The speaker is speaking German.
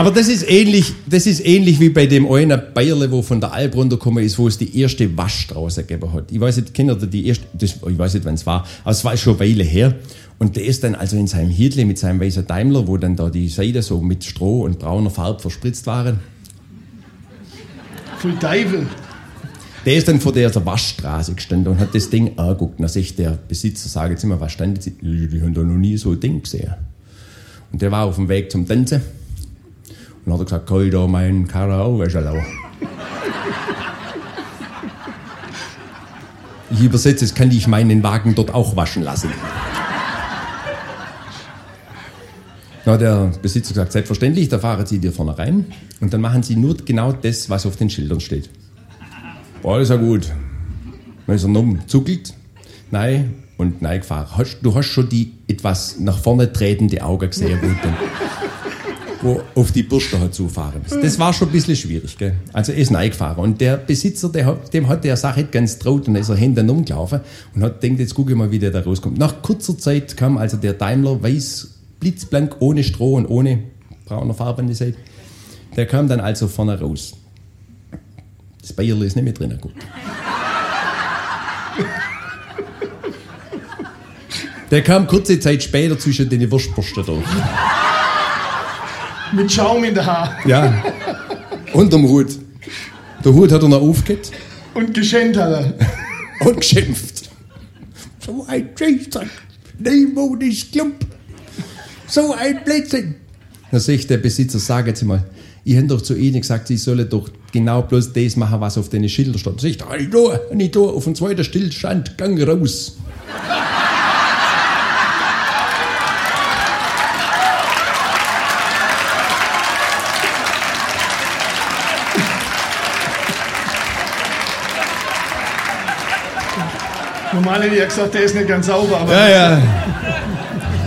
Aber das ist ähnlich wie bei dem einen Bayerle, wo von der Alp runtergekommen ist, wo es die erste Waschstraße gegeben hat. Ich weiß nicht, kennt ihr die erste, ich weiß nicht, wann es war, aber es war schon eine Weile her. Und der ist dann also in seinem Hirdle mit seinem weißen Daimler, wo dann da die Seite so mit Stroh und brauner Farbe verspritzt waren. Voll Teufel. Der ist dann vor der Waschstraße gestanden und hat das Ding angeguckt. Und dann sagt der Besitzer, sage jetzt immer, was stand jetzt? Die haben da noch nie so ein Ding gesehen. Und der war auf dem Weg zum Tanzen. Und dann hat er gesagt, kann ich da meinen Karren auch waschen lassen? Ich übersetze, es kann ich meinen Wagen dort auch waschen lassen. Dann hat der Besitzer gesagt, selbstverständlich, da fahren Sie dir vorne rein und dann machen Sie nur genau das, was auf den Schildern steht. Boah, ist ja gut. Dann ist er noch zuckelt, nein und nein gefahren. Du hast schon die etwas nach vorne tretende Augen gesehen, wo auf die Bürste hat zufahren. Das war schon ein bisschen schwierig, gell? Also er ist reingefahren und der Besitzer, dem hat der Sache nicht ganz traut und ist er hinten rumgelaufen und hat gedacht, jetzt gucke ich mal, wie der da rauskommt. Nach kurzer Zeit kam also der Daimler weiß, blitzblank, ohne Stroh und ohne brauner Farbe an die Seite. Der kam dann also vorne raus. Das Bayerle ist nicht mehr drin, gut. Der kam kurze Zeit später zwischen den Wurstbürsten durch. Mit Schaum in der Haar. Ja, unterm Hut. Der Hut hat er noch aufgehört. Und geschenkt hat er. Und geschimpft. So ein Scheißdreck. Neumodisch Klump. So ein Blödsinn. Dann sagt der Besitzer, sag jetzt mal, ich habe doch zu Ihnen gesagt, Sie sollen doch genau bloß das machen, was auf den Schildern steht. Sagt er, nicht da, auf dem zweiten Stillstand, gang raus. Normal hätte ich ja gesagt, der ist nicht ganz sauber, aber... Ja.